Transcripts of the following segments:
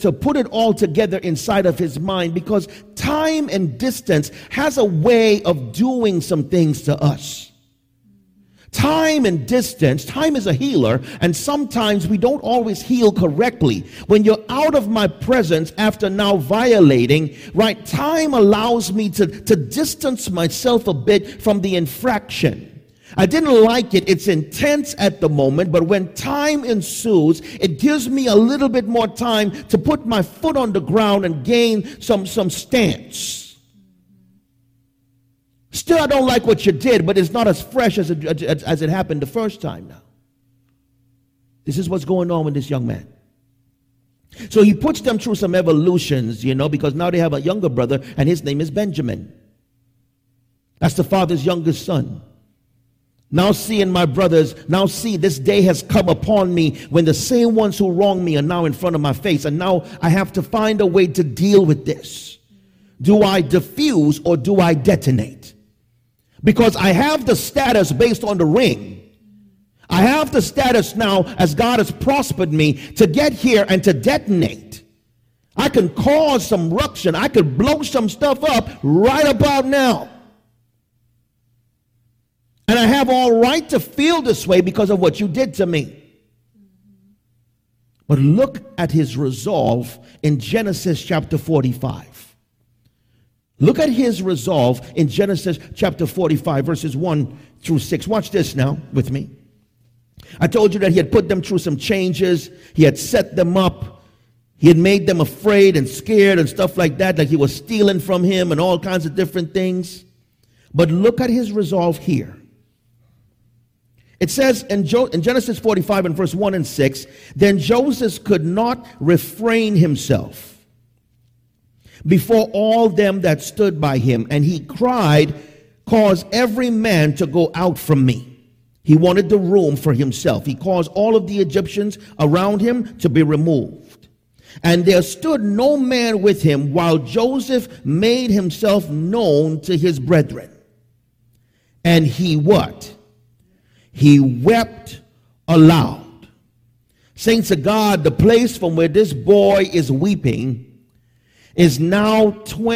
to put it all together inside of his mind, because time and distance has a way of doing some things to us. Time and distance, time is a healer, and sometimes we don't always heal correctly. When you're out of my presence after now violating, right, time allows me to distance myself a bit from the infraction. I didn't like it. It's intense at the moment, but when time ensues, it gives me a little bit more time to put my foot on the ground and gain some stance. Still, I don't like what you did, but it's not as fresh as it happened the first time now. This is what's going on with this young man. So he puts them through some evolutions, because now they have a younger brother, and his name is Benjamin. That's the father's youngest son. Now seeing my brothers, now see this day has come upon me when the same ones who wronged me are now in front of my face. And now I have to find a way to deal with this. Do I diffuse or do I detonate? Because I have the status based on the ring. I have the status now as God has prospered me to get here and to detonate. I can cause some ruction. I could blow some stuff up right about now. And I have all right to feel this way because of what you did to me. But look at his resolve in Genesis chapter 45. Look at his resolve in Genesis chapter 45, verses 1 through 6. Watch this now with me. I told you that he had put them through some changes. He had set them up. He had made them afraid and scared and stuff like that, like he was stealing from him and all kinds of different things. But look at his resolve here. It says in Genesis 45 and verse 1 and 6, then Joseph could not refrain himself before all them that stood by him, and he cried, cause every man to go out from me. He wanted the room for himself. He caused all of the Egyptians around him to be removed. And there stood no man with him while Joseph made himself known to his brethren. And he what? He wept aloud. Saints of God, the place from where this boy is weeping is now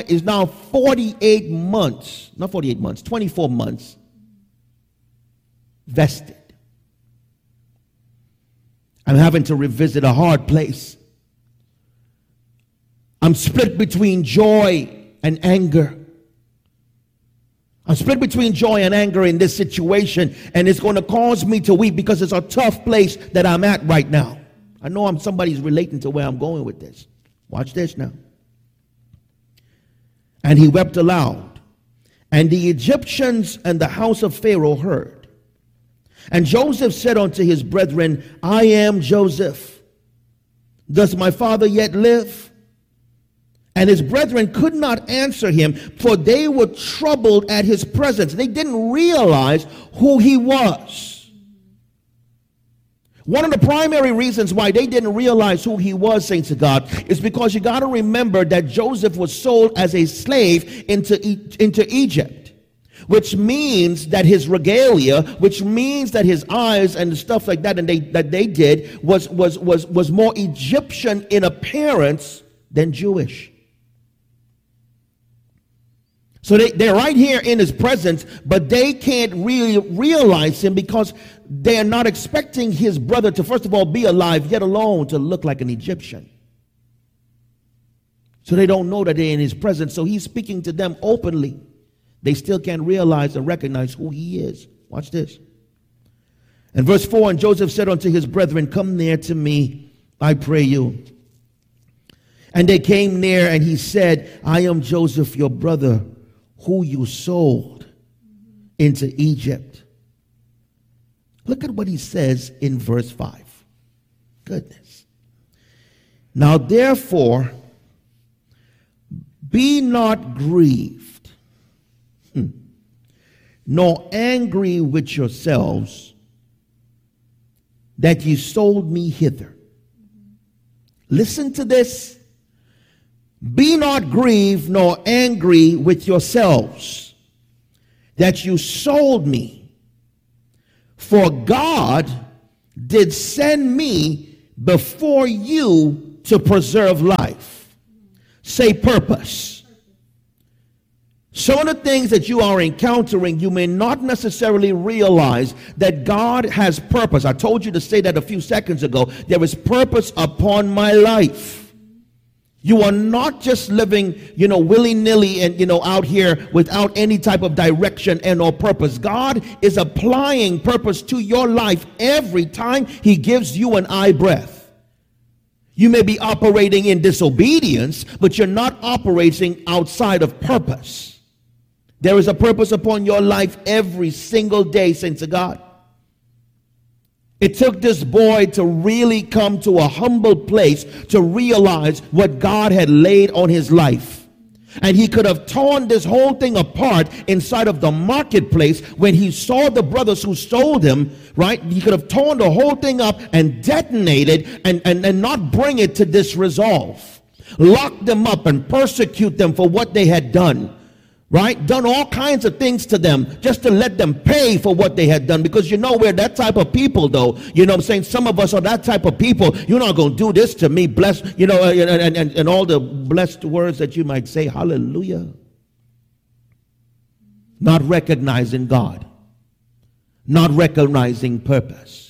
48 months, not 48 months, 24 months vested. I'm having to revisit a hard place. I'm split between joy and anger. I'm split between joy and anger in this situation, and it's going to cause me to weep because it's a tough place that I'm at right now. I know somebody's relating to where I'm going with this. Watch this now. And he wept aloud, and the Egyptians and the house of Pharaoh heard. And Joseph said unto his brethren, I am Joseph. Does my father yet live? And his brethren could not answer him, for they were troubled at his presence. They didn't realize who he was. One of the primary reasons why they didn't realize who he was, saints of God, is because you got to remember that Joseph was sold as a slave into Egypt, which means that his regalia, which means that his eyes and stuff like that, and that they did was more Egyptian in appearance than Jewish. So they're right here in his presence, but they can't really realize him because they're not expecting his brother to, first of all, be alive, yet alone to look like an Egyptian. So they don't know that they're in his presence. So he's speaking to them openly. They still can't realize and recognize who he is. Watch this. And verse 4, and Joseph said unto his brethren, come near to me, I pray you. And they came near, and he said, I am Joseph, your brother, who you sold into Egypt. Look at what he says in verse 5. Goodness. Now therefore, be not grieved, nor angry with yourselves that ye sold me hither. Listen to this. Be not grieved nor angry with yourselves that you sold me. For God did send me before you to preserve life. Say purpose. Some of the things that you are encountering, you may not necessarily realize that God has purpose. I told you to say that a few seconds ago. There is purpose upon my life. You are not just living, willy-nilly and, out here without any type of direction and or purpose. God is applying purpose to your life every time he gives you an eye breath. You may be operating in disobedience, but you're not operating outside of purpose. There is a purpose upon your life every single day, saints of God. It took this boy to really come to a humble place to realize what God had laid on his life. And he could have torn this whole thing apart inside of the marketplace when he saw the brothers who sold him, right? He could have torn the whole thing up and detonated and not bring it to this resolve. Lock them up and persecute them for what they had done. Right? Done all kinds of things to them just to let them pay for what they had done. Because we're that type of people, though. You know what I'm saying? Some of us are that type of people. You're not going to do this to me. Bless, and all the blessed words that you might say. Hallelujah. Not recognizing God. Not recognizing purpose.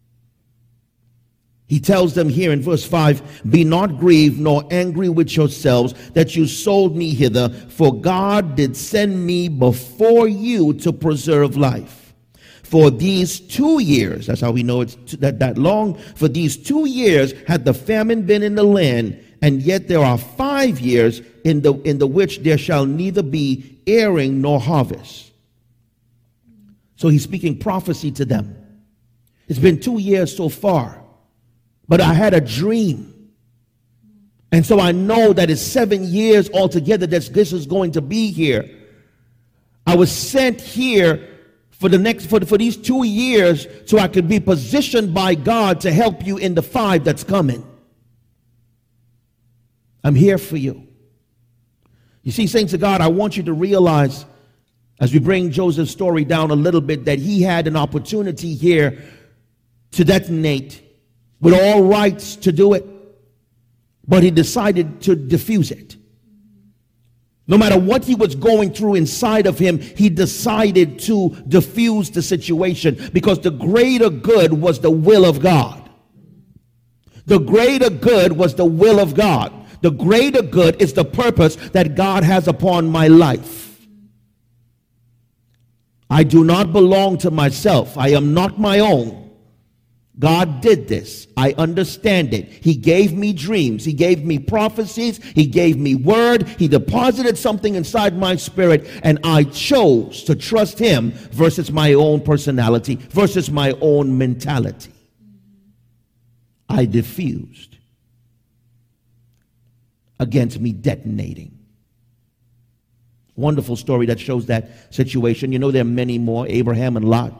He tells them here in verse 5, be not grieved nor angry with yourselves that you sold me hither, for God did send me before you to preserve life. For these 2 years, that's how we know it's that long, for these 2 years had the famine been in the land, and yet there are 5 years in the which there shall neither be airing nor harvest. So he's speaking prophecy to them. It's been 2 years so far. But I had a dream. And so I know that it's 7 years altogether that this is going to be here. I was sent here for these 2 years so I could be positioned by God to help you in the 5 that's coming. I'm here for you. You see, saints of God, I want you to realize as we bring Joseph's story down a little bit that he had an opportunity here to detonate with all rights to do it, but he decided to diffuse it. No matter what he was going through inside of him, he decided to diffuse the situation because the greater good was the will of God. The greater good was the will of God. The greater good is the purpose that God has upon my life. I do not belong to myself. I am not my own. God did this. I understand it. He gave me dreams. He gave me prophecies. He gave me word. He deposited something inside my spirit, and I chose to trust him versus my own personality, versus my own mentality. I diffused against me detonating. Wonderful story that shows that situation. There are many more. Abraham and Lot.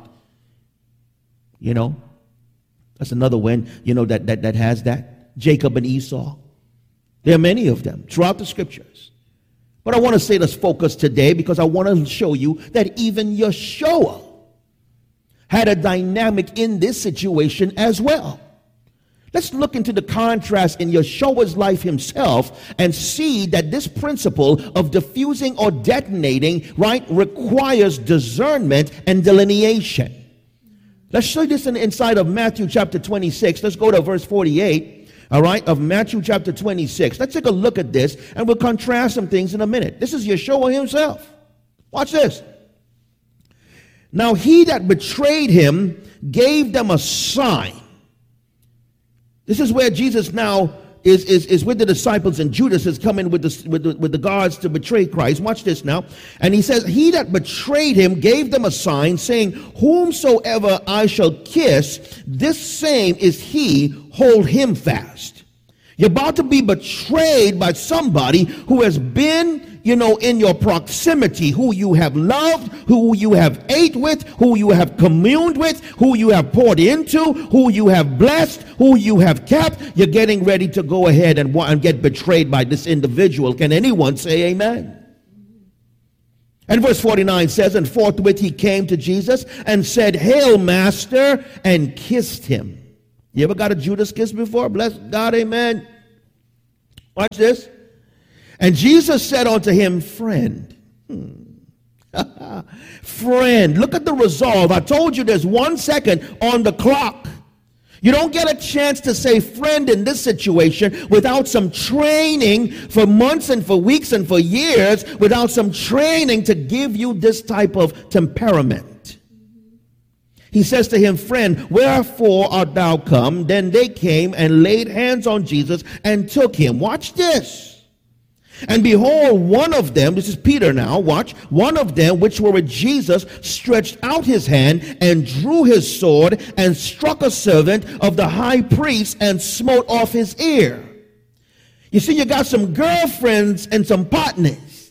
That's another one, that has that. Jacob and Esau. There are many of them throughout the scriptures. But I want to say let's focus today because I want to show you that even Yeshua had a dynamic in this situation as well. Let's look into the contrast in Yeshua's life himself and see that this principle of diffusing or detonating, right, requires discernment and delineation. Let's show you this inside of Matthew chapter 26. Let's go to verse 48, all right, of Matthew chapter 26. Let's take a look at this, and we'll contrast some things in a minute. This is Yeshua himself. Watch this. Now he that betrayed him gave them a sign. This is where Jesus now is with the disciples, and Judas is coming with the guards to betray Christ. Watch this now. And he says, he that betrayed him gave them a sign, saying, whomsoever I shall kiss, this same is he, hold him fast. You're about to be betrayed by somebody who has been, in your proximity, who you have loved, who you have ate with, who you have communed with, who you have poured into, who you have blessed, who you have kept. You're getting ready to go ahead and get betrayed by this individual. Can anyone say amen? And verse 49 says, and forthwith he came to Jesus and said, Hail, Master, and kissed him. You ever got a Judas kiss before? Bless God, amen. Watch this. And Jesus said unto him, friend. Friend, look at the resolve. I told you there's 1 second on the clock. You don't get a chance to say friend in this situation without some training for months and for weeks and for years, without some training to give you this type of temperament. He says to him, friend, wherefore art thou come? Then they came and laid hands on Jesus and took him. Watch this. And behold, one of them, this is Peter now, watch, one of them which were with Jesus stretched out his hand and drew his sword and struck a servant of the high priest and smote off his ear. You see, you got some girlfriends and some partners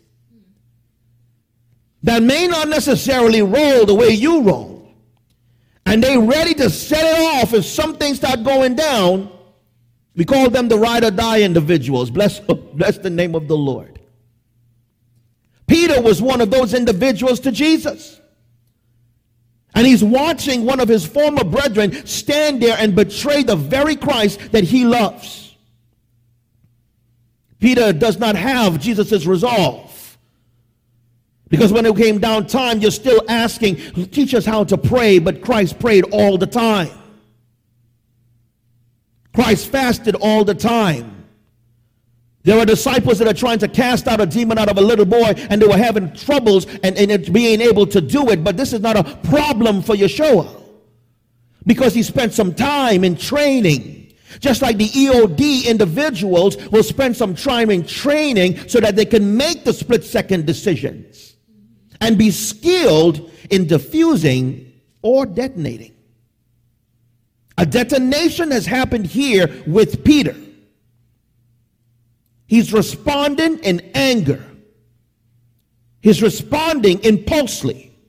that may not necessarily roll the way you roll. And they ready to set it off if something start going down. We call them the ride or die individuals. Bless the name of the Lord. Peter was one of those individuals to Jesus. And he's watching one of his former brethren stand there and betray the very Christ that he loves. Peter does not have Jesus' resolve. Because when it came down time, you're still asking, teach us how to pray, but Christ prayed all the time. Christ fasted all the time. There are disciples that are trying to cast out a demon out of a little boy, and they were having troubles and being able to do it. But this is not a problem for Yeshua, because he spent some time in training. Just like the EOD individuals will spend some time in training so that they can make the split-second decisions and be skilled in diffusing or detonating. A detonation has happened here with Peter. He's responding in anger. He's responding impulsively.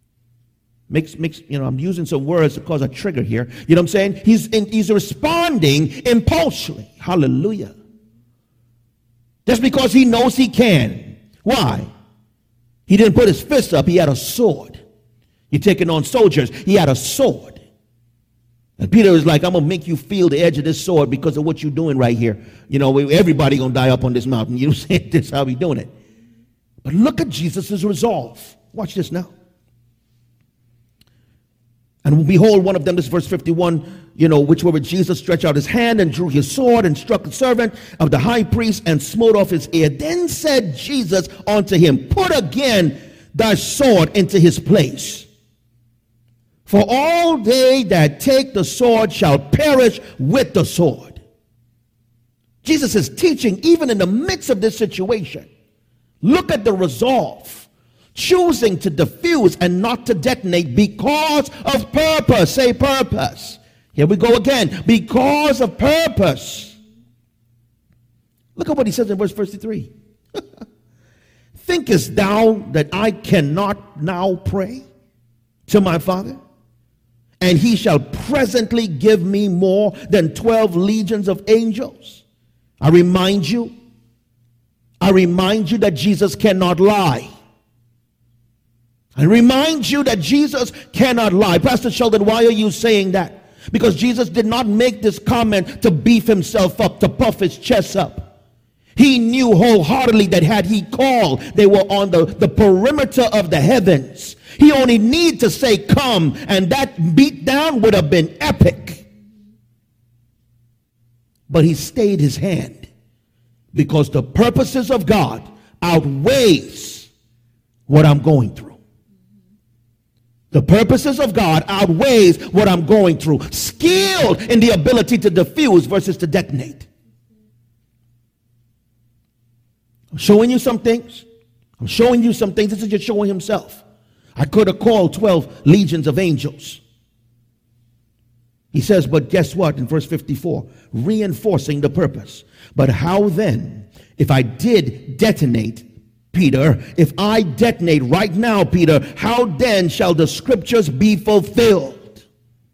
I'm using some words to cause a trigger here. You know what I'm saying? He's responding impulsively. Hallelujah. Just because he knows he can. Why? He didn't put his fist up. He had a sword. You're taking on soldiers. He had a sword. And Peter is like, I'm going to make you feel the edge of this sword because of what you're doing right here. You know, everybody going to die up on this mountain. You know what I'm saying? This is how he's doing it. But look at Jesus' resolve. Watch this now. And behold, one of them, this is verse 51, which were with Jesus, stretched out his hand and drew his sword and struck the servant of the high priest and smote off his ear. Then said Jesus unto him, put again thy sword into his place. For all they that take the sword shall perish with the sword. Jesus is teaching even in the midst of this situation. Look at the resolve. Choosing to diffuse and not to detonate because of purpose. Say purpose. Here we go again. Because of purpose. Look at what he says in verse 53. Thinkest thou that I cannot now pray to my Father? And he shall presently give me more than 12 legions of angels. I remind you that Jesus cannot lie. I remind you that Jesus cannot lie. Pastor Sheldon, why are you saying that? Because Jesus did not make this comment to beef himself up, to puff his chest up. He knew wholeheartedly that had he called, they were on the perimeter of the heavens. He only needed to say, come, and that beat down would have been epic. But he stayed his hand because the purposes of God outweighs what I'm going through. The purposes of God outweighs what I'm going through. Skilled in the ability to diffuse versus to detonate. I'm showing you some things. This is just showing himself. I could have called 12 legions of angels. He says, but guess what? In verse 54, reinforcing the purpose. But how then, if I did detonate, Peter, if I detonate right now, Peter, how then shall the scriptures be fulfilled?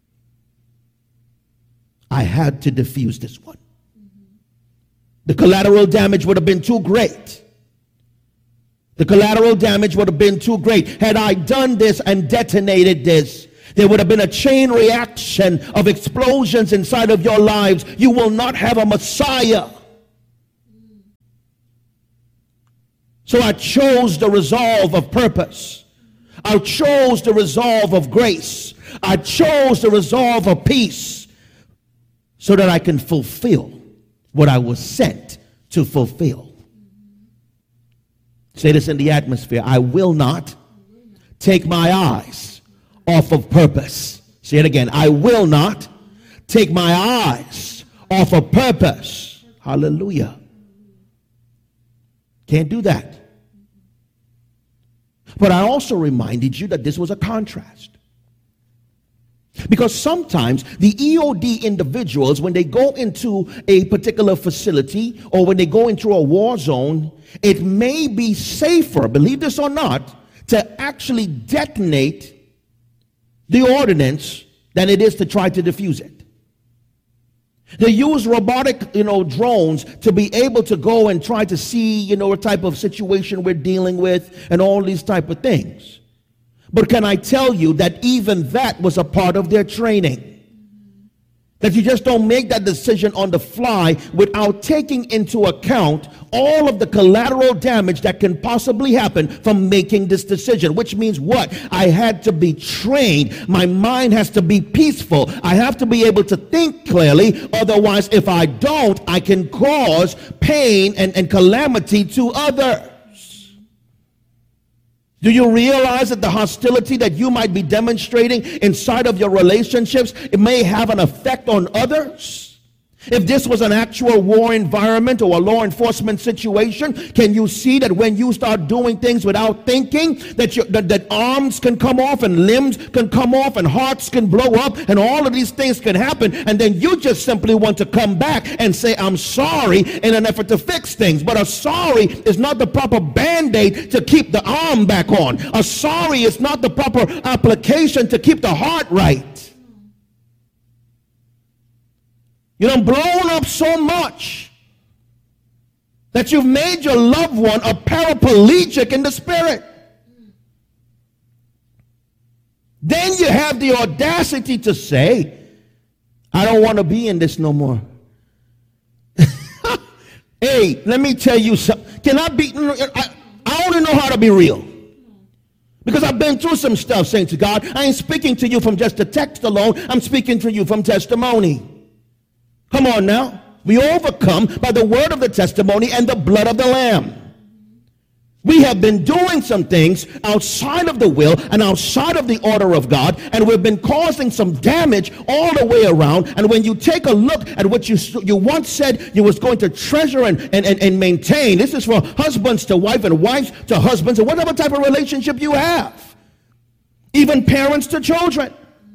I had to diffuse this one. The collateral damage would have been too great. Had I done this and detonated this, there would have been a chain reaction of explosions inside of your lives. You will not have a Messiah. So I chose the resolve of purpose. I chose the resolve of grace. I chose the resolve of peace so that I can fulfill what I was sent to fulfill. Say this in the atmosphere. I will not take my eyes off of purpose. Say it again. I will not take my eyes off of purpose. Hallelujah. Can't do that. But I also reminded you that this was a contrast. Because sometimes the EOD individuals, when they go into a particular facility or when they go into a war zone, it may be safer, believe this or not, to actually detonate the ordinance than it is to try to defuse it. They use robotic, drones to be able to go and try to see, what type of situation we're dealing with and all these type of things. But can I tell you that even that was a part of their training? That you just don't make that decision on the fly without taking into account all of the collateral damage that can possibly happen from making this decision. Which means what? I had to be trained. My mind has to be peaceful. I have to be able to think clearly. Otherwise, if I don't, I can cause pain and calamity to others. Do you realize that the hostility that you might be demonstrating inside of your relationships, it may have an effect on others? If this was an actual war environment or a law enforcement situation, can you see that when you start doing things without thinking, that arms can come off and limbs can come off and hearts can blow up and all of these things can happen, and then you just simply want to come back and say, I'm sorry, in an effort to fix things. But a sorry is not the proper band-aid to keep the arm back on. A sorry is not the proper application to keep the heart right. You done blown up so much that you've made your loved one a paraplegic in the spirit. Then you have the audacity to say, I don't want to be in this no more. Hey, let me tell you something. I only know how to be real. Because I've been through some stuff, saints of God. I ain't speaking to you from just the text alone. I'm speaking to you from testimony. Come on now. We overcome by the word of the testimony and the blood of the Lamb. We have been doing some things outside of the will and outside of the order of God, and we've been causing some damage all the way around. And when you take a look at what you once said you was going to treasure and maintain, this is for husbands to wife and wives to husbands, and whatever type of relationship you have, even parents to children.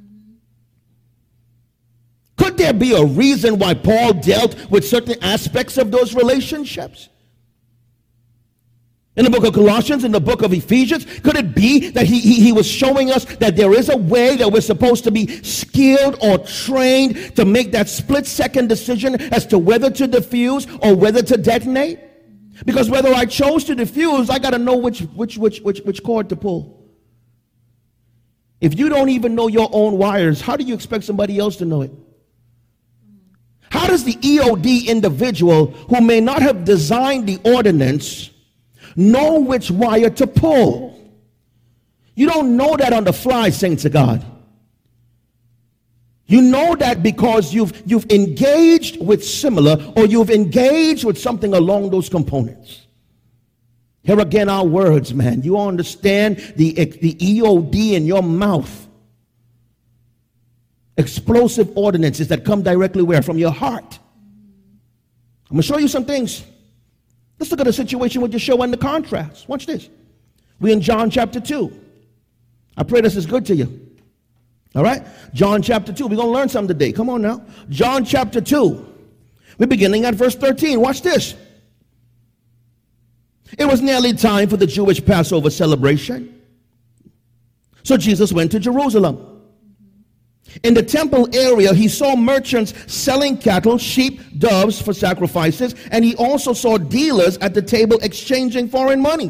Could there be a reason why Paul dealt with certain aspects of those relationships? In the book of Colossians, in the book of Ephesians, could it be that he was showing us that there is a way that we're supposed to be skilled or trained to make that split-second decision as to whether to diffuse or whether to detonate? Because whether I chose to diffuse, I got to know which cord to pull. If you don't even know your own wires, how do you expect somebody else to know it? How does the EOD individual who may not have designed the ordinance know which wire to pull? You don't know that on the fly, saints of God. You know that because you've engaged with similar, or you've engaged with something along those components. Here again our words, man. You understand the EOD in your mouth. Explosive ordinances that come directly where? From your heart. I'm going to show you some things. Let's look at a situation with your show and the contrast. Watch this. We're in John chapter 2. I pray this is good to you. All right? John chapter 2. We're going to learn something today. Come on now. John chapter 2. We're beginning at verse 13. Watch this. It was nearly time for the Jewish Passover celebration. So Jesus went to Jerusalem. In the temple area, he saw merchants selling cattle, sheep, doves for sacrifices, and he also saw dealers at the table exchanging foreign money.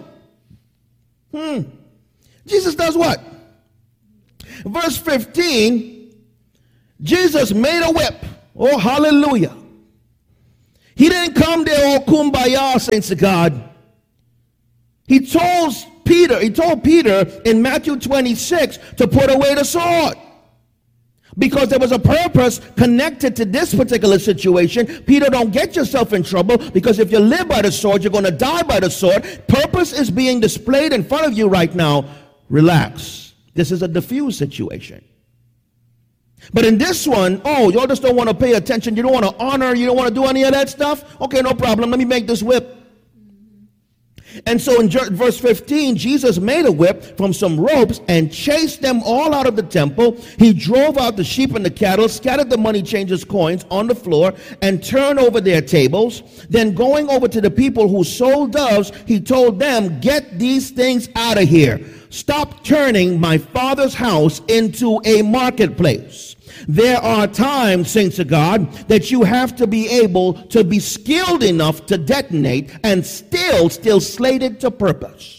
Jesus does what? Verse 15, Jesus made a whip. Oh, hallelujah. He didn't come there all kumbaya, saints of God. He told Peter in Matthew 26 to put away the sword. Because there was a purpose connected to this particular situation. Peter, don't get yourself in trouble, because if you live by the sword, you're going to die by the sword. Purpose is being displayed in front of you right now. Relax. This is a diffuse situation. But in this one, y'all just don't want to pay attention. You don't want to honor. You don't want to do any of that stuff. Okay, no problem. Let me make this whip. And so in verse 15, Jesus made a whip from some ropes and chased them all out of the temple. He drove out the sheep and the cattle, scattered the money changers' coins on the floor, and turned over their tables. Then going over to the people who sold doves, he told them, "Get these things out of here. Stop turning my Father's house into a marketplace." There are times, saints of God, that you have to be able to be skilled enough to detonate and still slated to purpose.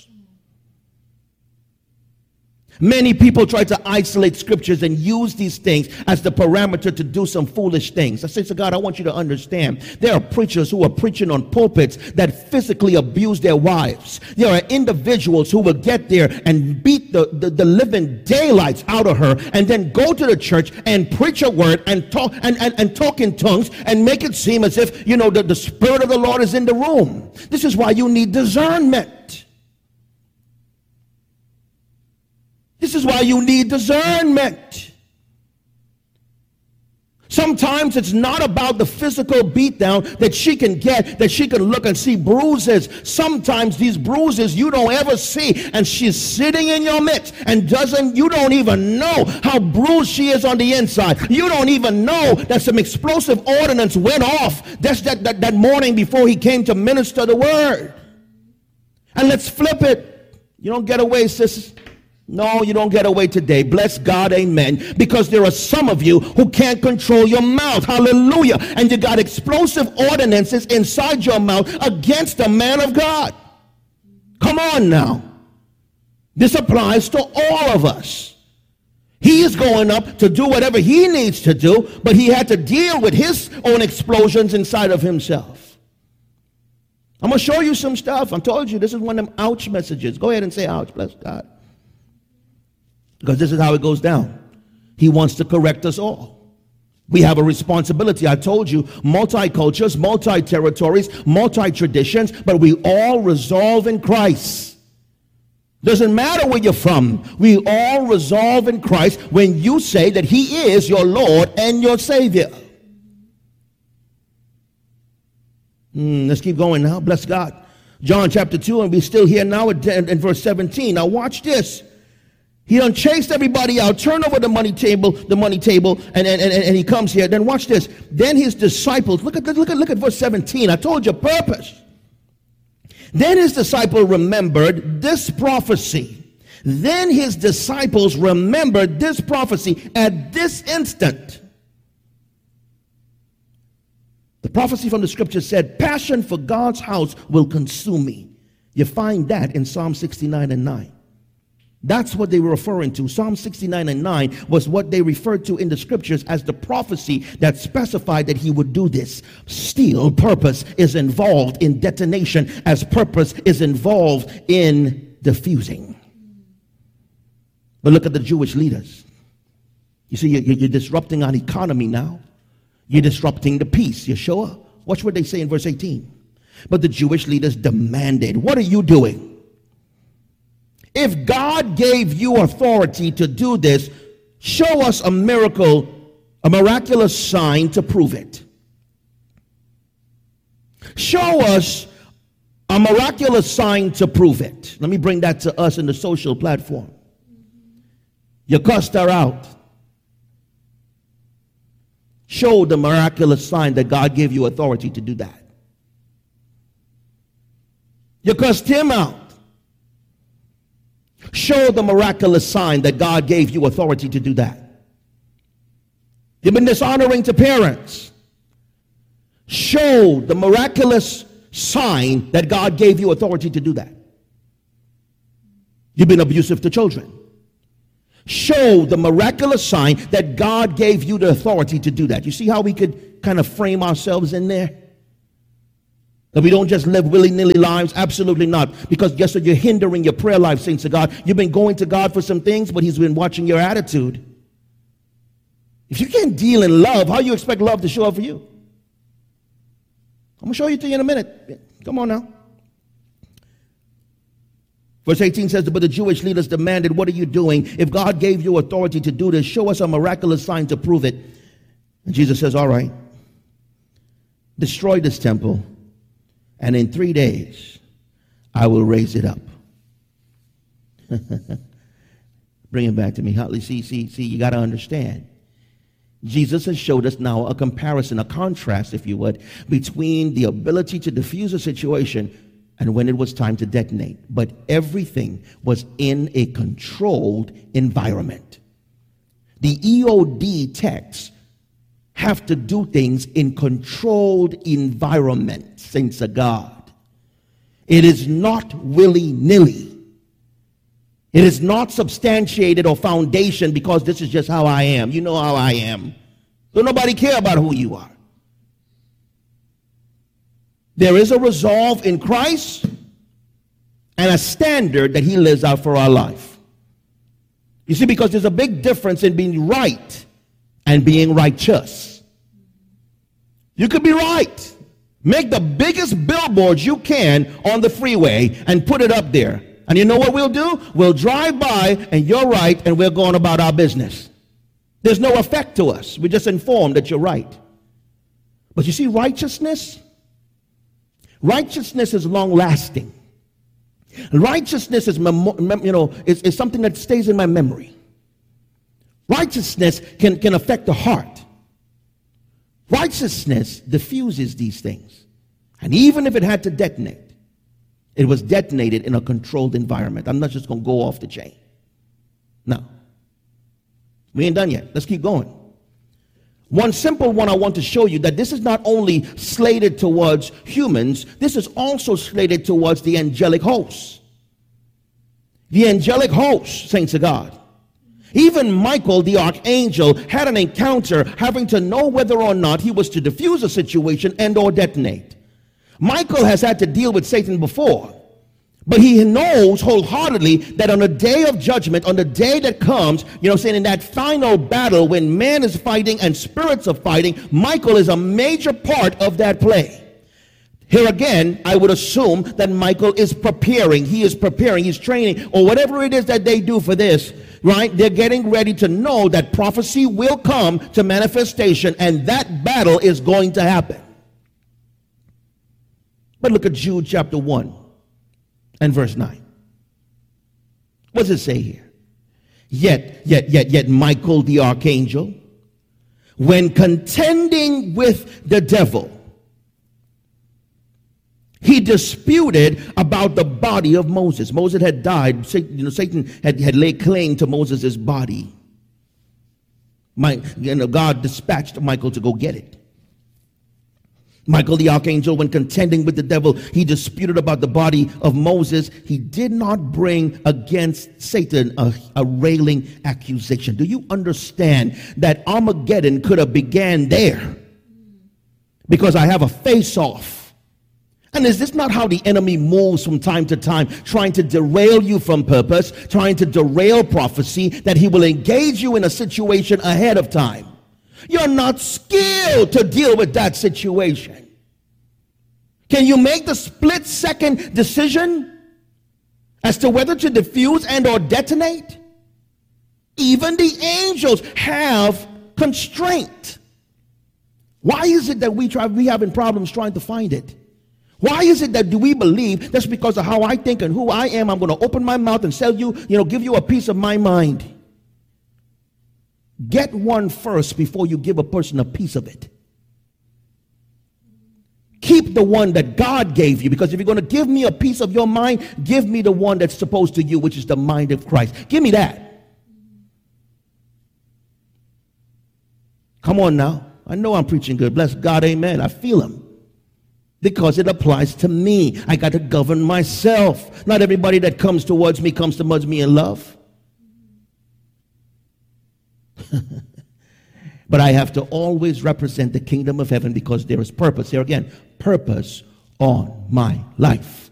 Many people try to isolate scriptures and use these things as the parameter to do some foolish things. I say to God, I want you to understand, there are preachers who are preaching on pulpits that physically abuse their wives. There are individuals who will get there and beat the living daylights out of her, and then go to the church and preach a word and talk and talk in tongues and make it seem as if, the Spirit of the Lord is in the room. This is why you need discernment. This is why you need discernment. Sometimes it's not about the physical beatdown that she can get, that she can look and see bruises. Sometimes these bruises you don't ever see, and she's sitting in your midst and you don't even know how bruised she is on the inside. You don't even know that some explosive ordnance went off that morning before he came to minister the word. And let's flip it. You don't get away, sis. No, you don't get away today. Bless God, amen. Because there are some of you who can't control your mouth. Hallelujah. And you got explosive ordinances inside your mouth against a man of God. Come on now. This applies to all of us. He is going up to do whatever he needs to do, but he had to deal with his own explosions inside of himself. I'm going to show you some stuff. I told you this is one of them ouch messages. Go ahead and say ouch. Bless God. Because this is how it goes down. He wants to correct us all. We have a responsibility. I told you, multi-cultures, multi-territories, multi-traditions, but we all resolve in Christ. Doesn't matter where you're from. We all resolve in Christ when you say that he is your Lord and your Savior. Let's keep going now. Bless God. John chapter 2, and we're still here now in verse 17. Now watch this. He done chased everybody out, turned over the money table, and he comes here. Then watch this. Then his disciples, look at verse 17. I told you, purpose. Then his disciple remembered this prophecy. Then his disciples remembered this prophecy at this instant. The prophecy from the scripture said, passion for God's house will consume me. You find that in Psalm 69 and 9. That's what they were referring to. Psalm 69 and 9 was what they referred to in the scriptures as the prophecy that specified that he would do this. Still, purpose is involved in detonation, as purpose is involved in diffusing. But look at the Jewish leaders. You see, you're disrupting our economy now. You're disrupting the peace. You sure? Watch what they say in verse 18. But the Jewish leaders demanded, what are you doing? If God gave you authority to do this, show us a miracle, a miraculous sign to prove it. Show us a miraculous sign to prove it. Let me bring that to us in the social platform. You cussed her out. Show the miraculous sign that God gave you authority to do that. You cussed him out. Show the miraculous sign that God gave you authority to do that. You've been dishonoring to parents. Show the miraculous sign that God gave you authority to do that. You've been abusive to children. Show the miraculous sign that God gave you the authority to do that. You see how we could kind of frame ourselves in there? That we don't just live willy-nilly lives. Absolutely not. Because guess what? You're hindering your prayer life, saints of God. You've been going to God for some things, but he's been watching your attitude. If you can't deal in love, how do you expect love to show up for you? I'm going to show you to you in a minute. Come on now. Verse 18 says, but the Jewish leaders demanded, what are you doing? If God gave you authority to do this, show us a miraculous sign to prove it. And Jesus says, all right, destroy this temple, and in 3 days, I will raise it up. Bring it back to me. See, you got to understand. Jesus has showed us now a comparison, a contrast, if you would, between the ability to diffuse a situation and when it was time to detonate. But everything was in a controlled environment. The EOD texts have to do things in controlled environments, saints of God. It is not willy-nilly. It is not substantiated or foundation because this is just how I am. You know how I am. Don't nobody care about who you are. There is a resolve in Christ and a standard that he lives out for our life. You see, because there's a big difference in being right and being righteous. You could be right. Make the biggest billboards you can on the freeway and put it up there. And you know what we'll do? We'll drive by and you're right and we're going about our business. There's no effect to us. We're just informed that you're right. But you see, righteousness is long-lasting. Righteousness is, is something that stays in my memory. Righteousness can affect the heart. Righteousness diffuses these things. And even if it had to detonate, it was detonated in a controlled environment. I'm not just going to go off the chain. No. We ain't done yet. Let's keep going. One simple one I want to show you, that this is not only slated towards humans, this is also slated towards the angelic hosts. The angelic hosts, saints of God. Even Michael, the archangel, had an encounter having to know whether or not he was to diffuse a situation and or detonate. Michael has had to deal with Satan before, but he knows wholeheartedly that on the day of judgment, on the day that comes, in that final battle when man is fighting and spirits are fighting, Michael is a major part of that play. Here again, I would assume that Michael is preparing. He is preparing. He's training, or whatever it is that they do for this, right? They're getting ready to know that prophecy will come to manifestation, and that battle is going to happen. But look at Jude chapter 1 and verse 9. What does it say here? Yet Michael the archangel, when contending with the devil, he disputed about the body of Moses. Moses had died. Satan had laid claim to Moses' body. God dispatched Michael to go get it. Michael the archangel, when contending with the devil, he disputed about the body of Moses. He did not bring against Satan a railing accusation. Do you understand that Armageddon could have began there? Because I have a face-off. And is this not how the enemy moves from time to time, trying to derail you from purpose, trying to derail prophecy, that he will engage you in a situation ahead of time? You're not skilled to deal with that situation. Can you make the split-second decision as to whether to diffuse and or detonate? Even the angels have constraint. Why is it that we having problems trying to find it? Why is it that do we believe that's because of how I think and who I am, I'm going to open my mouth and sell you, give you a piece of my mind? Get one first before you give a person a piece of it. Keep the one that God gave you, because if you're going to give me a piece of your mind, give me the one that's supposed to you, which is the mind of Christ. Give me that. Come on now. I know I'm preaching good. Bless God, amen. I feel him. Because it applies to me. I got to govern myself. Not everybody that comes towards me in love. But I have to always represent the kingdom of heaven, because there is purpose. Here again, purpose on my life.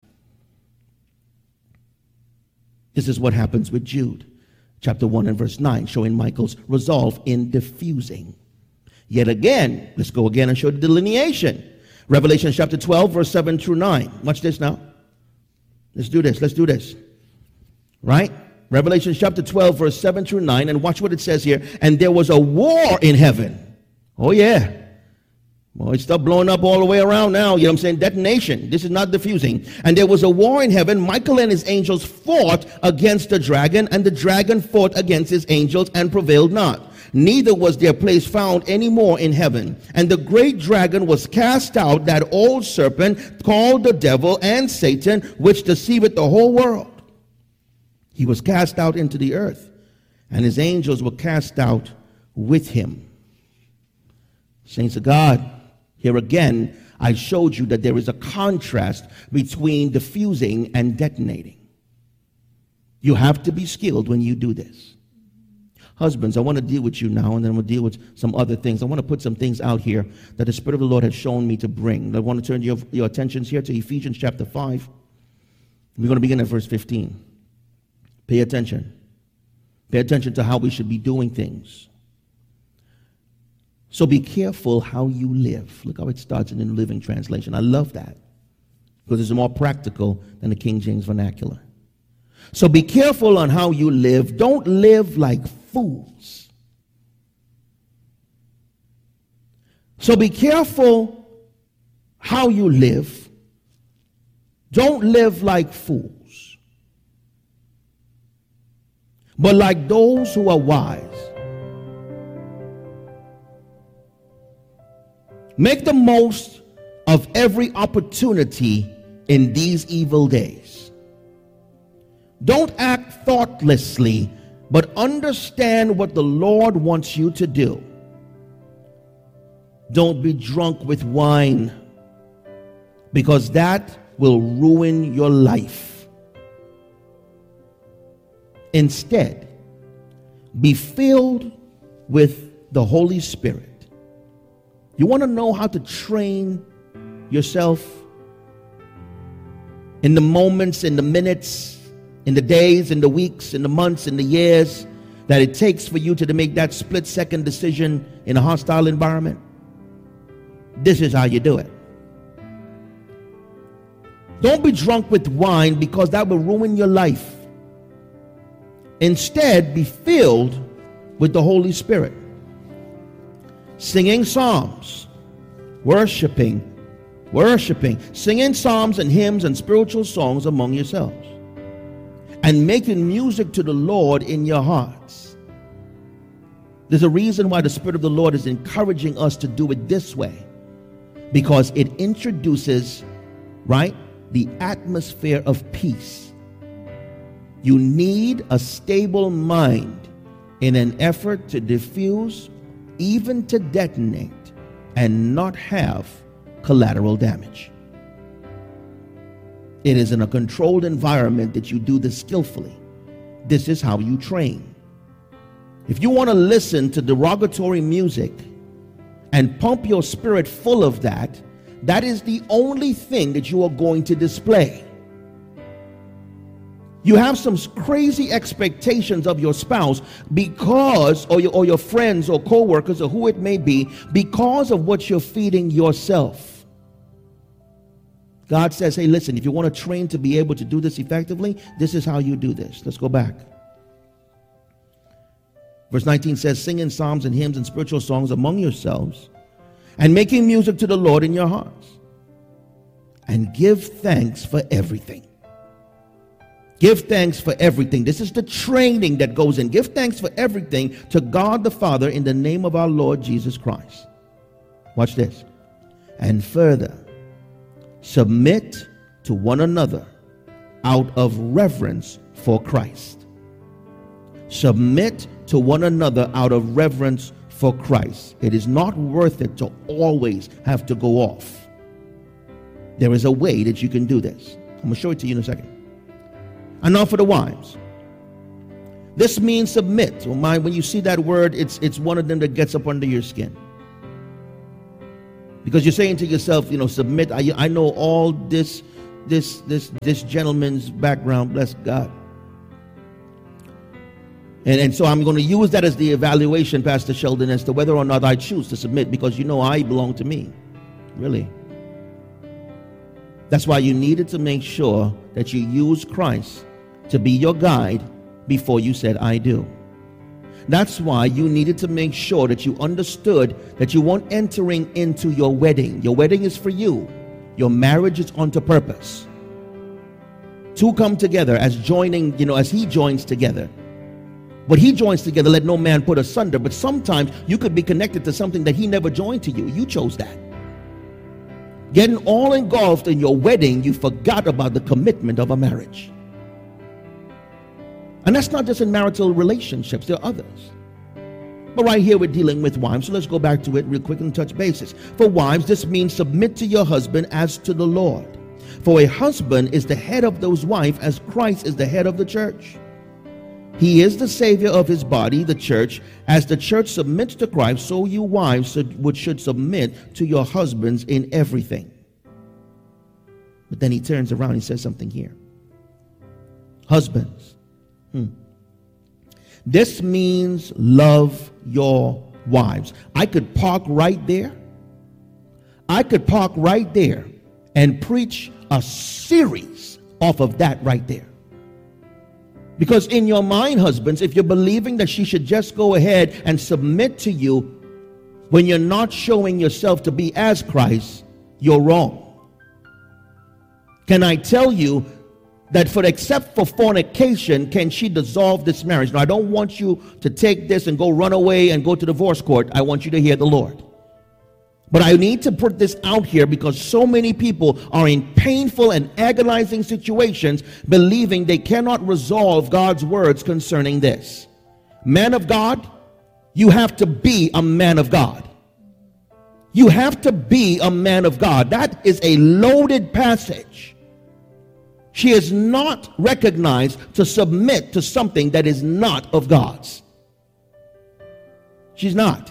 This is what happens with Jude, chapter 1 and verse 9, showing Michael's resolve in diffusing. Yet again, let's go again and show the delineation. Revelation chapter 12, verse 7 through 9. Watch this now. Let's do this. Right? Revelation chapter 12, verse 7 through 9. And watch what it says here. And there was a war in heaven. Oh, yeah. Well, it's stuff blowing up all the way around now. You know what I'm saying? Detonation. This is not diffusing. And there was a war in heaven. Michael and his angels fought against the dragon, and the dragon fought against his angels and prevailed not. Neither was their place found any more in heaven. And the great dragon was cast out, that old serpent called the devil and Satan, which deceiveth the whole world. He was cast out into the earth, and his angels were cast out with him. Saints of God, here again, I showed you that there is a contrast between diffusing and detonating. You have to be skilled when you do this. Husbands, I want to deal with you now, and then we'll deal with some other things. I want to put some things out here that the Spirit of the Lord has shown me to bring. I want to turn your attentions here to Ephesians chapter 5. We're going to begin at verse 15. Pay attention. Pay attention to how we should be doing things. So be careful how you live. Look how it starts in the New Living Translation. I love that because it's more practical than the King James Vernacular. So be careful on how you live. Don't live like fools. So be careful how you live. Don't live like fools, but like those who are wise. Make the most of every opportunity in these evil days. Don't act thoughtlessly, but understand what the Lord wants you to do. Don't be drunk with wine, because that will ruin your life. Instead, be filled with the Holy Spirit. You want to know how to train yourself in the moments, in the minutes, in the days, in the weeks, in the months, in the years that it takes for you to make that split-second decision in a hostile environment? This is how you do it. Don't be drunk with wine, because that will ruin your life. Instead, be filled with the Holy Spirit. Singing psalms, worshiping, singing psalms and hymns and spiritual songs among yourselves, and making music to the Lord in your hearts. There's a reason why the Spirit of the Lord is encouraging us to do it this way, because it introduces, right, the atmosphere of peace. You need a stable mind in an effort to diffuse, even to detonate, and not have collateral damage. It is in a controlled environment that you do this skillfully. This is how you train. If you want to listen to derogatory music and pump your spirit full of that, that is the only thing that you are going to display. You have some crazy expectations of your spouse because, or your friends or co-workers or who it may be, because of what you're feeding yourself. God says, hey, listen, if you want to train to be able to do this effectively, this is how you do this. Let's go back. Verse 19 says, singing psalms and hymns and spiritual songs among yourselves, and making music to the Lord in your hearts, and give thanks for everything. Give thanks for everything. This is the training that goes in. Give thanks for everything to God the Father in the name of our Lord Jesus Christ. Watch this. And further, submit to one another out of reverence for Christ. Submit to one another out of reverence for Christ. It is not worth it to always have to go off. There is a way that you can do this. I'm going to show it to you in a second. And now for the wives. This means submit. When you see that word, it's one of them that gets up under your skin. Because you're saying to yourself, submit. I know all this gentleman's background, bless God. And so I'm going to use that as the evaluation, Pastor Sheldon, as to whether or not I choose to submit, because I belong to me. Really. That's why you needed to make sure that you use Christ to be your guide before you said, I do. That's why you needed to make sure that you understood that you weren't entering into your wedding. Your wedding is for you. Your marriage is unto purpose. Two come together as joining, as he joins together. What he joins together, let no man put asunder. But sometimes you could be connected to something that he never joined to you. You chose that. Getting all engulfed in your wedding, you forgot about the commitment of a marriage. And that's not just in marital relationships, there are others. But right here we're dealing with wives, so let's go back to it real quick and touch bases. For wives, this means submit to your husband as to the Lord. For a husband is the head of those wives, as Christ is the head of the church. He is the Savior of his body, the church. As the church submits to Christ, so you wives should submit to your husbands in everything. But then he turns around and he says something here. Husbands. This means love your wives. I could park right there. And preach a series off of that right there. Because in your mind, husbands, if you're believing that she should just go ahead and submit to you when you're not showing yourself to be as Christ, you're wrong. Can I tell you that except for fornication, can she dissolve this marriage? Now, I don't want you to take this and go run away and go to divorce court. I want you to hear the Lord. But I need to put this out here because so many people are in painful and agonizing situations believing they cannot resolve God's words concerning this. Man of God, you have to be a man of God. You have to be a man of God. That is a loaded passage. She is not recognized to submit to something that is not of God's. She's not.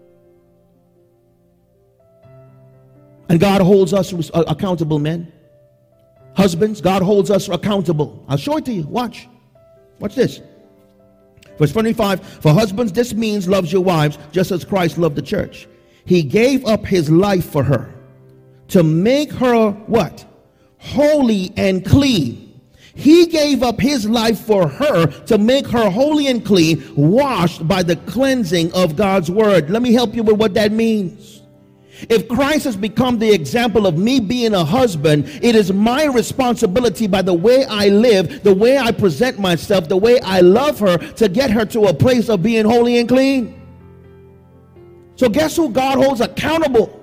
And God holds us accountable, men. Husbands, God holds us accountable. I'll show it to you. Watch this. Verse 25, for husbands, this means loves your wives just as Christ loved the church. He gave up his life for her to make her what? Holy and clean. He gave up his life for her to make her holy and clean, washed by the cleansing of God's word. Let me help you with what that means. If Christ has become the example of me being a husband, it is my responsibility by the way I live, the way I present myself, the way I love her, to get her to a place of being holy and clean. So guess who God holds accountable?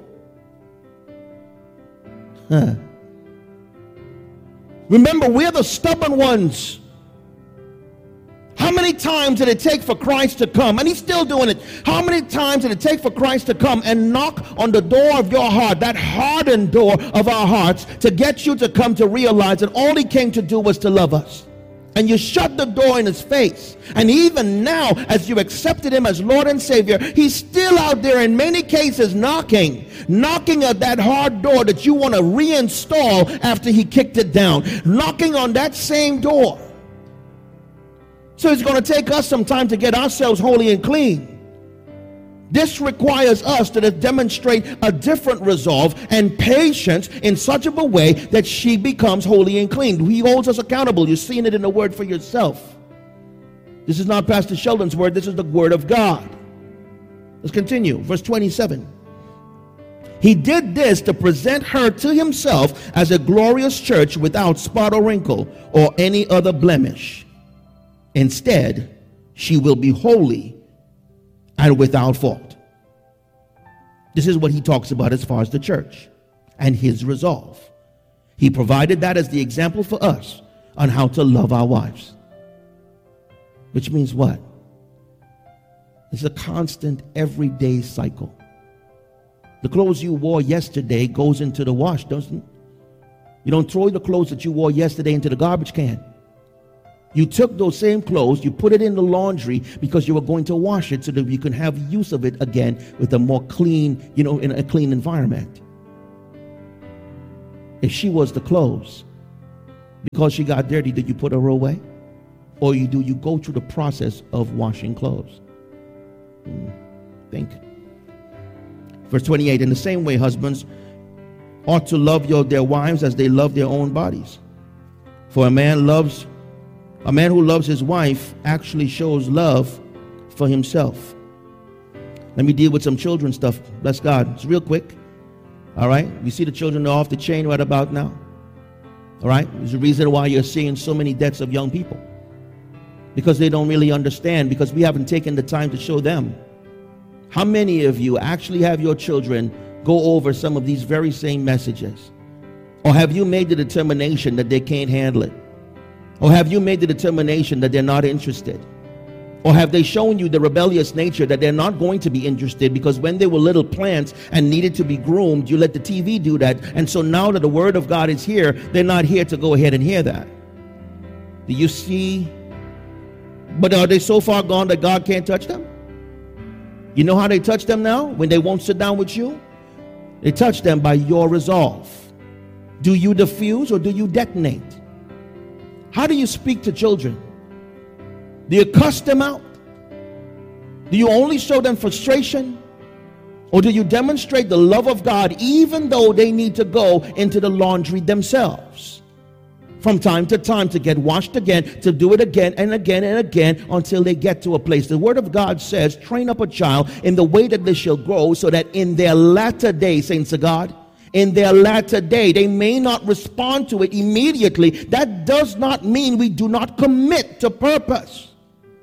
Remember, we're the stubborn ones. How many times did it take for Christ to come? And he's still doing it. How many times did it take for Christ to come and knock on the door of your heart, that hardened door of our hearts, to get you to come to realize that all he came to do was to love us? And you shut the door in his face. And even now, as you accepted him as Lord and Savior, he's still out there in many cases knocking at that hard door that you want to reinstall after he kicked it down. Knocking on that same door. So it's going to take us some time to get ourselves holy and clean. This requires us to demonstrate a different resolve and patience in such of a way that she becomes holy and clean. He holds us accountable. You're seeing it in the word for yourself. This is not Pastor Sheldon's word. This is the word of God. Let's continue. Verse 27. He did this to present her to himself as a glorious church without spot or wrinkle or any other blemish. Instead, she will be holy and without fault. This is what he talks about as far as the church and his resolve. He provided that as the example for us on how to love our wives. Which means what? It's a constant everyday cycle. The clothes you wore yesterday goes into the wash, doesn't it? You don't throw the clothes that you wore yesterday into the garbage can. You took those same clothes, you put it in the laundry because you were going to wash it so that you can have use of it again with a more clean, in a clean environment. If she was the clothes, because she got dirty, did you put her away? Or do you go through the process of washing clothes? Think. Verse 28, in the same way, husbands ought to love their wives as they love their own bodies. For a man who loves his wife actually shows love for himself. Let me deal with some children stuff. Bless God. It's real quick. All right. You see the children are off the chain right about now. All right. There's a reason why you're seeing so many deaths of young people. Because they don't really understand, because we haven't taken the time to show them. How many of you actually have your children go over some of these very same messages? Or have you made the determination that they can't handle it? Or have you made the determination that they're not interested? Or have they shown you the rebellious nature that they're not going to be interested because when they were little plants and needed to be groomed, you let the TV do that. And so now that the Word of God is here, they're not here to go ahead and hear that. Do you see? But are they so far gone that God can't touch them? You know how they touch them now? When they won't sit down with you? They touch them by your resolve. Do you diffuse or do you detonate? How do you speak to children? Do you cuss them out? Do you only show them frustration? Or do you demonstrate the love of God even though they need to go into the laundry themselves? From time to time to get washed again, to do it again and again and again until they get to a place. The Word of God says, train up a child in the way that they shall grow, so that in their latter day, saints of God, in their latter day, they may not respond to it immediately. That does not mean we do not commit to purpose.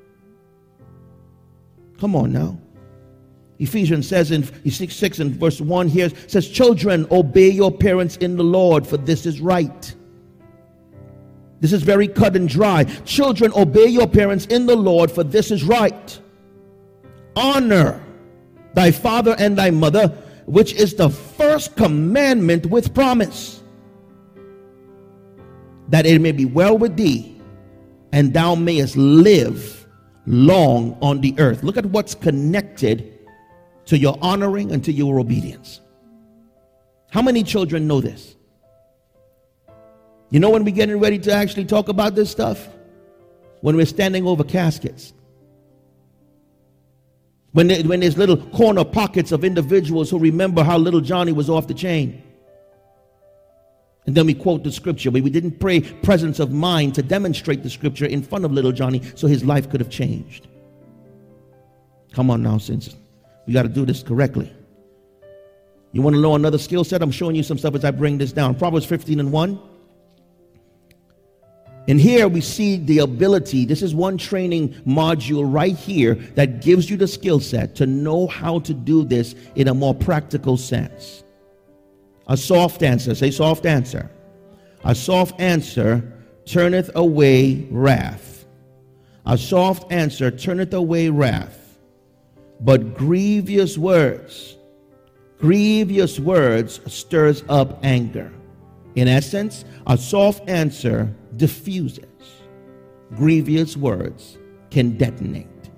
Come on now. Ephesians says in 6 and verse 1 here, says, children, obey your parents in the Lord, for this is right. This is very cut and dry. Children, obey your parents in the Lord, for this is right. Honor thy father and thy mother, which is the first commandment with promise, that it may be well with thee, and thou mayest live long on the earth. Look at what's connected to your honoring and to your obedience. How many children know this? You know when we're getting ready to actually talk about this stuff? When we're standing over caskets. When there's little corner pockets of individuals who remember how little Johnny was off the chain. And then we quote the scripture, but we didn't pray presence of mind to demonstrate the scripture in front of little Johnny so his life could have changed. Come on now, since we got to do this correctly. You want to know another skill set? I'm showing you some stuff as I bring this down. Proverbs 15:1. And here we see the ability. This is one training module right here that gives you the skill set to know how to do this in a more practical sense. A soft answer. Say soft answer. A soft answer turneth away wrath. A soft answer turneth away wrath. But grievous words stirs up anger. In essence, a soft answer diffuses. Grievous words can detonate.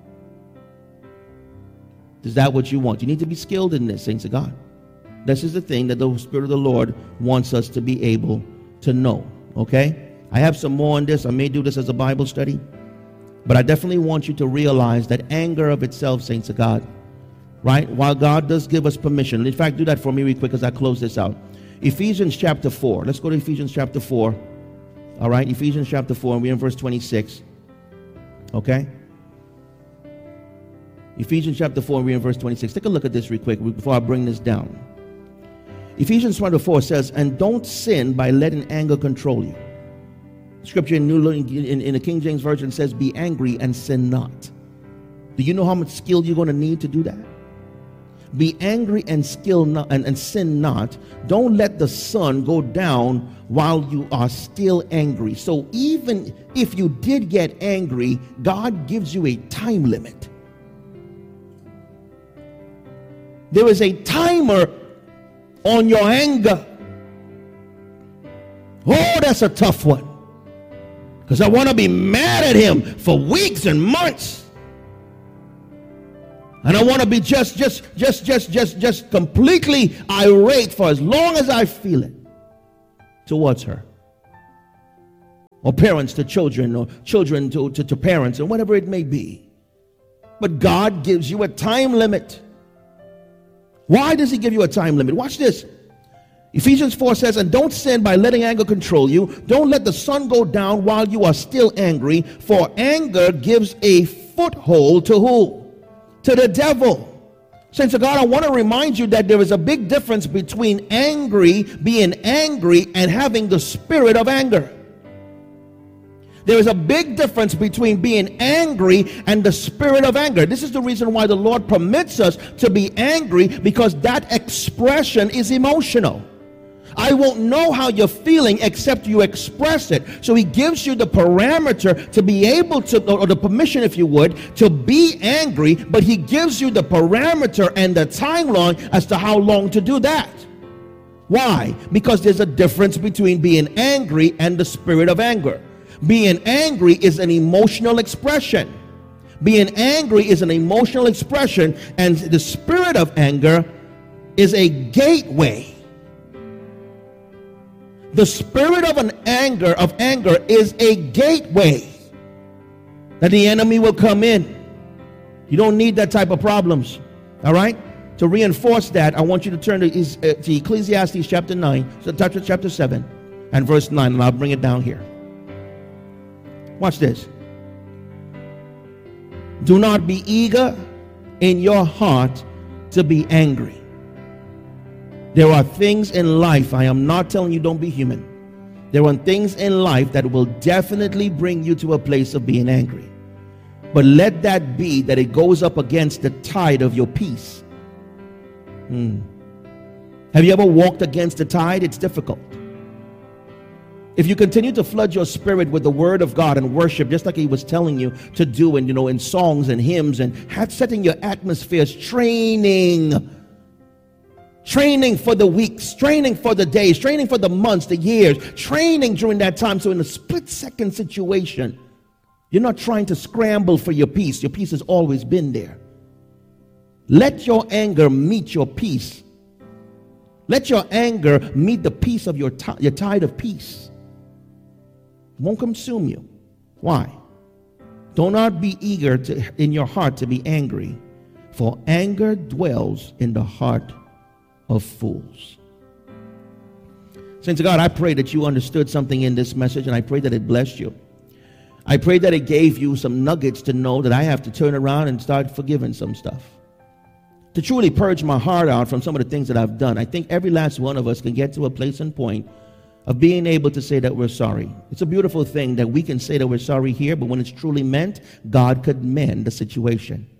Is that what you want? You need to be skilled in this, saints of God. This is the thing that the Spirit of the Lord wants us to be able to know. Okay? I have some more on this. I may do this as a Bible study. But I definitely want you to realize that anger of itself, saints of God, right? While God does give us permission. In fact, do that for me real quick as I close this out. Ephesians chapter 4. Let's go to Ephesians chapter 4. All right, Ephesians chapter 4, and we're in verse 26. Okay? Ephesians chapter 4, and we're in verse 26. Take a look at this real quick before I bring this down. Ephesians chapter 4 says, and don't sin by letting anger control you. Scripture in the King James Version says, be angry and sin not. Do you know how much skill you're going to need to do that? Be angry and sin not. Don't let the sun go down while you are still angry. So even if you did get angry, God gives you a time limit. There is a timer on your anger. Oh, that's a tough one. Because I want to be mad at him for weeks and months. And I want to be just completely irate for as long as I feel it towards her. Or parents to children, or children to parents, or whatever it may be. But God gives you a time limit. Why does he give you a time limit? Watch this. Ephesians 4 says, and don't sin by letting anger control you. Don't let the sun go down while you are still angry, for anger gives a foothold to who? To the devil. Saints of God, I want to remind you that there is a big difference between being angry, and having the spirit of anger. There is a big difference between being angry and the spirit of anger. This is the reason why the Lord permits us to be angry, because that expression is emotional. I won't know how you're feeling except you express it. So he gives you the parameter to be able to, or the permission, if you would, to be angry, but he gives you the parameter and the timeline as to how long to do that. Why? Because there's a difference between being angry and the spirit of anger. Being angry is an emotional expression. Being angry is an emotional expression, and the spirit of anger is a gateway. The spirit of anger is a gateway that the enemy will come in. You don't need that type of problems. All right? To reinforce that, I want you to turn to Ecclesiastes chapter 9, so chapter 7 and verse 9, and I'll bring it down here. Watch this. Do not be eager in your heart to be angry. There are things in life, I am not telling you don't be human. There are things in life that will definitely bring you to a place of being angry. But let that be that it goes up against the tide of your peace. Have you ever walked against the tide? It's difficult. If you continue to flood your spirit with the word of God and worship, just like he was telling you to do, and in songs and hymns, and setting your atmospheres, training for the weeks, training for the days, training for the months, the years, training during that time. So in a split-second situation, you're not trying to scramble for your peace. Your peace has always been there. Let your anger meet your peace. Let your anger meet the peace of your tide of peace. It won't consume you. Why? Do not be eager in your heart to be angry, for anger dwells in the heart of fools. Saints of God, I pray that you understood something in this message, and I pray that it blessed you. I pray that it gave you some nuggets to know that I have to turn around and start forgiving some stuff, to truly purge my heart out from some of the things that I've done. I think every last one of us can get to a place and point of being able to say that we're sorry. It's a beautiful thing that we can say that we're sorry here, but when it's truly meant, God could mend the situation.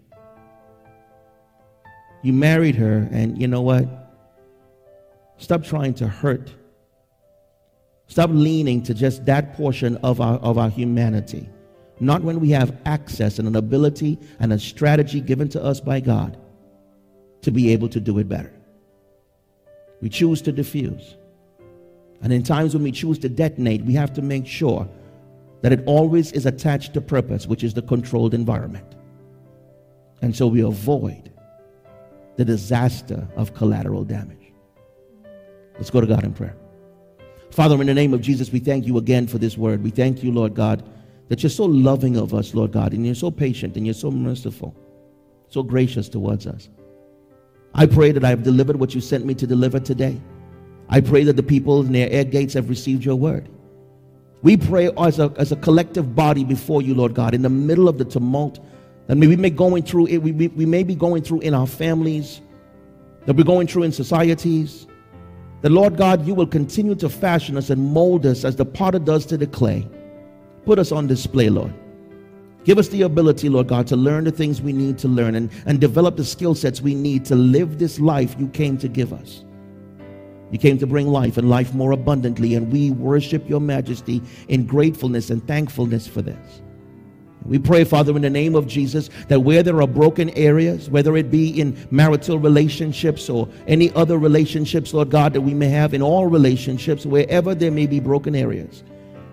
You married her, and you know what? Stop trying to hurt. Stop leaning to just that portion of our humanity. Not when we have access and an ability and a strategy given to us by God to be able to do it better. We choose to diffuse. And in times when we choose to detonate, we have to make sure that it always is attached to purpose, which is the controlled environment. And so we avoid the disaster of collateral damage. Let's go to God in prayer. Father, in the name of Jesus, we thank you again for this word. We thank you, Lord God, that you're so loving of us, Lord God, and you're so patient and you're so merciful, so gracious towards us. I pray that I have delivered what you sent me to deliver today. I pray that the people in their ear gates have received your word. We pray as a collective body before you, Lord God, in the middle of the tumult that we may be going through in our families, that we're going through in societies, that, Lord God, you will continue to fashion us and mold us as the potter does to the clay. Put us on display, Lord. Give us the ability, Lord God, to learn the things we need to learn and develop the skill sets we need to live this life you came to give us. You came to bring life and life more abundantly, and we worship your majesty in gratefulness and thankfulness for this. We pray, Father, in the name of Jesus, that where there are broken areas, whether it be in marital relationships or any other relationships, Lord God, that we may have in all relationships, wherever there may be broken areas,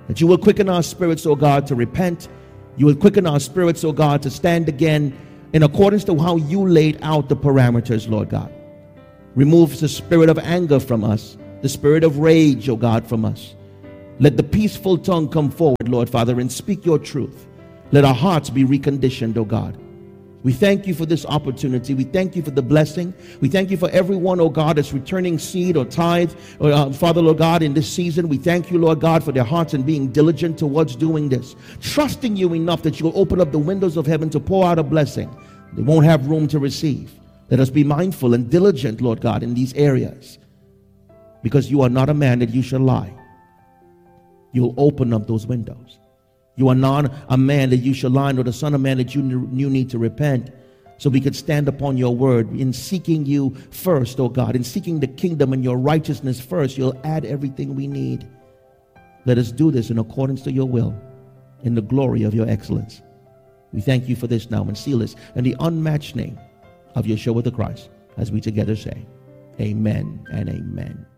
That you will quicken our spirits, O God, to repent. You will quicken our spirits, O God, to stand again in accordance to how you laid out the parameters, Lord God. Remove the spirit of anger from us, the spirit of rage, O God, from us. Let the peaceful tongue come forward, Lord Father, and speak your truth. Let our hearts be reconditioned, O God. We thank you for this opportunity. We thank you for the blessing. We thank you for everyone, oh God, that's returning seed or tithe. Father, Lord God, in this season, we thank you, Lord God, for their hearts and being diligent towards doing this. Trusting you enough that you'll open up the windows of heaven to pour out a blessing. They won't have room to receive. Let us be mindful and diligent, Lord God, in these areas. Because you are not a man that you shall lie. You'll open up those windows. You are not a man that you shall lie, nor the son of man that you need to repent. So we could stand upon your word in seeking you first, oh God, in seeking the kingdom and your righteousness first. You'll add everything we need. Let us do this in accordance to your will, in the glory of your excellence. We thank you for this now and seal this in the unmatched name of Yeshua the Christ, as we together say, amen and amen.